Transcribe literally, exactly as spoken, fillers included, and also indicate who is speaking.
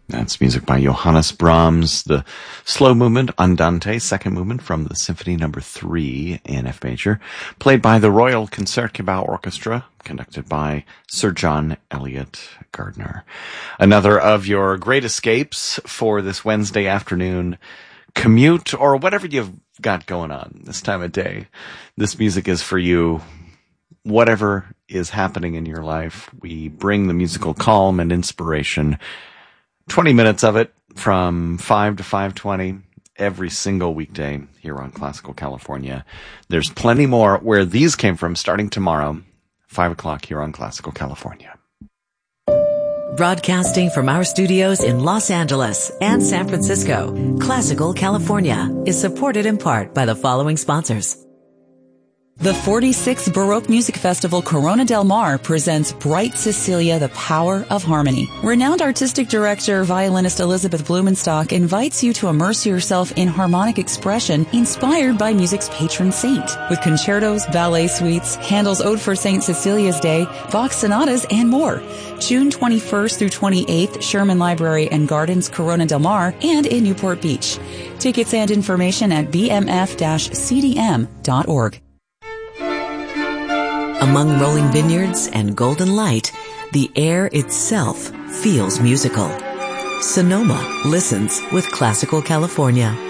Speaker 1: That's music by Johannes Brahms, the slow movement Andante, second movement from the Symphony Number three in F major, played by the Royal Concertgebouw Orchestra, conducted by Sir John Eliot Gardiner. Another of your great escapes for this Wednesday afternoon commute or whatever you've got going on this time of day. This music is for you. Whatever is happening in your life, we bring the musical calm and inspiration. twenty minutes of it from five to five twenty every single weekday here on Classical California. There's plenty more where these came from starting tomorrow, five o'clock here on Classical California.
Speaker 2: Broadcasting from our studios in Los Angeles and San Francisco, Classical California is supported in part by the following sponsors. The forty-sixth Baroque Music Festival Corona del Mar presents Bright Cecilia, the Power of Harmony. Renowned artistic director, violinist Elizabeth Blumenstock invites you to immerse yourself in harmonic expression inspired by music's patron saint. With concertos, ballet suites, Handel's Ode for Saint Cecilia's Day, Bach sonatas, and more. June twenty-first through twenty-eighth, Sherman Library and Gardens, Corona del Mar, and in Newport Beach. Tickets and information at b m f dash c d m dot org. Among rolling vineyards and golden light, the air itself feels musical. Sonoma listens with Classical California.